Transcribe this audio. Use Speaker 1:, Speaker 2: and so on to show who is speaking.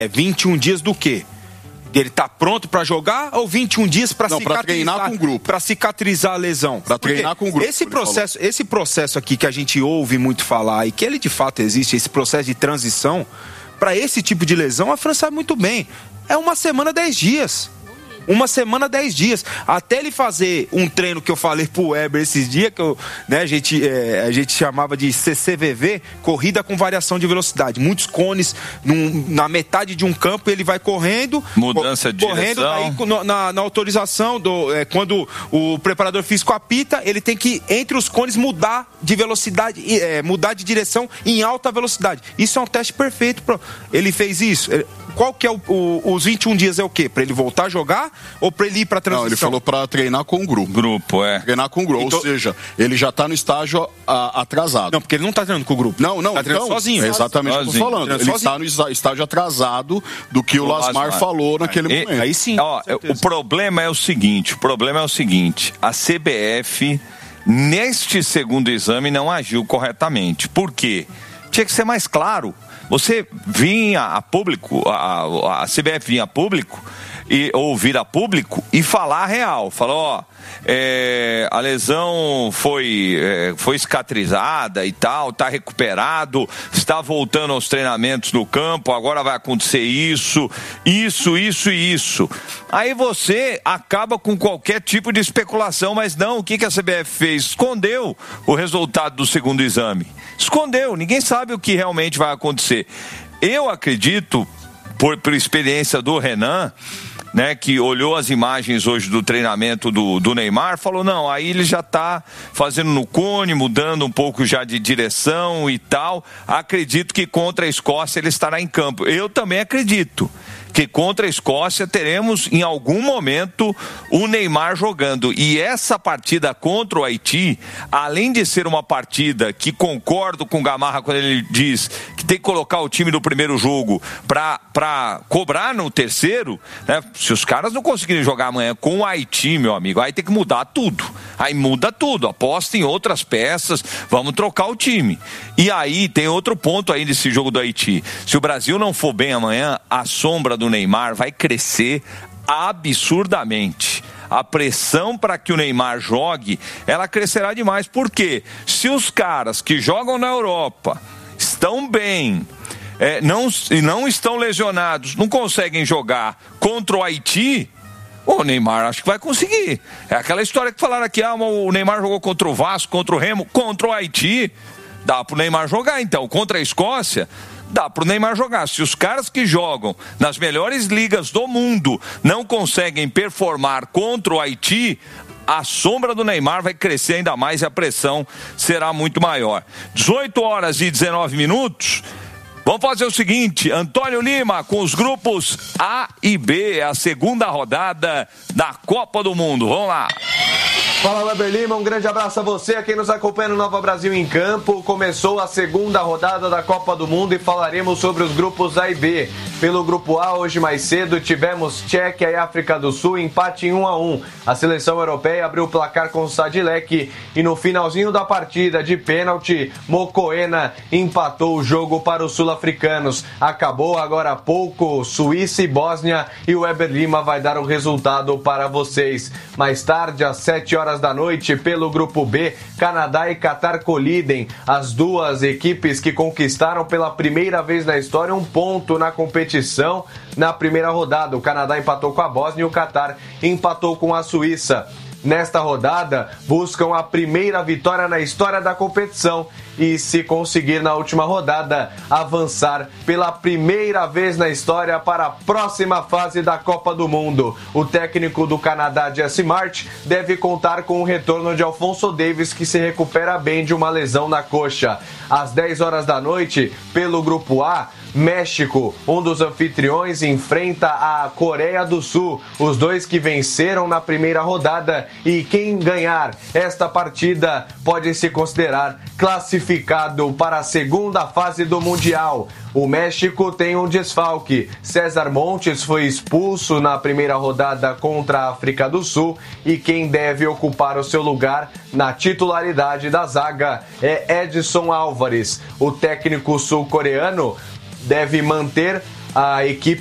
Speaker 1: É 21 dias do quê? Ele tá pronto para jogar ou 21 dias para
Speaker 2: treinar com o grupo,
Speaker 1: para cicatrizar a lesão?
Speaker 2: Para treinar com o grupo.
Speaker 1: Esse processo aqui que a gente ouve muito falar e que ele de fato existe, esse processo de transição, para esse tipo de lesão a Fran sabe muito bem. É 1 semana, 10 dias. 1 semana, 10 dias. Até ele fazer um treino que eu falei pro Weber esses dias, que a gente chamava de CCVV, corrida com variação de velocidade. Muitos cones, na metade de um campo, ele vai correndo.
Speaker 3: Mudança de
Speaker 1: correndo,
Speaker 3: direção.
Speaker 1: Aí, na autorização, quando o preparador físico apita, ele tem que, entre os cones, mudar de velocidade, mudar de direção em alta velocidade. Isso é um teste perfeito. Ele fez isso. Qual que é os 21 dias é o quê? Para ele voltar a jogar ou para ele ir para a transição?
Speaker 2: Não, ele falou para treinar com o grupo. Treinar com o grupo, então, ou seja, ele já está no estágio atrasado.
Speaker 1: Não, porque ele não está treinando com o grupo.
Speaker 2: Não,
Speaker 1: tá treinando sozinho.
Speaker 2: É exatamente o que eu estou falando. Ele está no estágio atrasado do que o Lasmar falou naquele momento.
Speaker 1: Aí sim.
Speaker 3: O problema é o seguinte, a CBF, neste segundo exame, não agiu corretamente. Por quê? Tinha que ser mais claro. Você vinha a público, a CBF vinha a público, ou vir a público e falar a real. Falou, a lesão foi cicatrizada e tal, está recuperado, está voltando aos treinamentos no campo, agora vai acontecer isso. Aí você acaba com qualquer tipo de especulação, mas não, o que a CBF fez? Escondeu o resultado do segundo exame. Escondeu, ninguém sabe o que realmente vai acontecer. Eu acredito, por experiência do Renan, né, que olhou as imagens hoje do treinamento do Neymar, falou, não, aí ele já está fazendo no cone, mudando um pouco já de direção e tal. Acredito que contra a Escócia ele estará em campo. Eu também acredito que contra a Escócia teremos em algum momento o Neymar jogando. E essa partida contra o Haiti, além de ser uma partida que concordo com o Gamarra quando ele diz que tem que colocar o time do primeiro jogo para cobrar no terceiro, né? Se os caras não conseguirem jogar amanhã com o Haiti, meu amigo, aí tem que mudar tudo. Aí muda tudo, aposta em outras peças, vamos trocar o time. E aí tem outro ponto aí nesse jogo do Haiti. Se o Brasil não for bem amanhã, a sombra do Neymar vai crescer absurdamente. A pressão para que o Neymar jogue, ela crescerá demais. Por quê? Se os caras que jogam na Europa estão bem, não estão lesionados, não conseguem jogar contra o Haiti, o Neymar acho que vai conseguir. É aquela história que falaram aqui, o Neymar jogou contra o Vasco, contra o Remo, contra o Haiti, dá pro Neymar jogar. Então, contra a Escócia, dá pro Neymar jogar. Se os caras que jogam nas melhores ligas do mundo não conseguem performar contra o Haiti, a sombra do Neymar vai crescer ainda mais e a pressão será muito maior. 18h19. Vamos fazer o seguinte, Antônio Lima com os grupos A e B, a segunda rodada da Copa do Mundo. Vamos lá.
Speaker 4: Fala, Weber Lima, um grande abraço a você, a quem nos acompanha no Nova Brasil em Campo. Começou a segunda rodada da Copa do Mundo e falaremos sobre os grupos A e B. Pelo grupo A, hoje mais cedo, tivemos Tchequia e África do Sul, empate em 1-1. A seleção europeia abriu o placar com o Sadilek e no finalzinho da partida, de pênalti, Mokoena empatou o jogo para os sul-africanos. Acabou agora há pouco, Suíça e Bósnia, e o Weber Lima vai dar o resultado para vocês. Mais tarde, às 7h da noite, pelo grupo B, Canadá e Catar colidem, as duas equipes que conquistaram pela primeira vez na história um ponto na competição na primeira rodada. O Canadá empatou com a Bósnia e o Catar empatou com a Suíça. Nesta rodada, buscam a primeira vitória na história da competição e, se conseguir na última rodada, avançar pela primeira vez na história para a próxima fase da Copa do Mundo. O técnico do Canadá, Jesse March, deve contar com o retorno de Alphonso Davies, que se recupera bem de uma lesão na coxa. Às 10h da noite, pelo grupo A, México, um dos anfitriões, enfrenta a Coreia do Sul, os dois que venceram na primeira rodada, e quem ganhar esta partida pode se considerar classificado para a segunda fase do Mundial. O México tem um desfalque. César Montes foi expulso na primeira rodada contra a África do Sul e quem deve ocupar o seu lugar na titularidade da zaga é Edson Álvares. O técnico sul-coreano deve manter a equipe